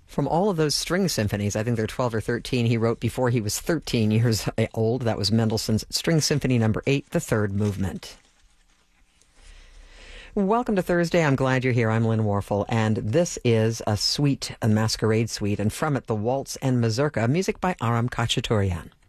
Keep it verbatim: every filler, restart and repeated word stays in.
From all of those string symphonies, I think there are twelve or thirteen he wrote before he was thirteen years old. That was Mendelssohn's String Symphony number eight, the third movement. Welcome to Thursday. I'm glad you're here. I'm Lynn Warfel, and this is a suite, a masquerade suite, and from it, the Waltz and Mazurka, music by Aram Khachaturian.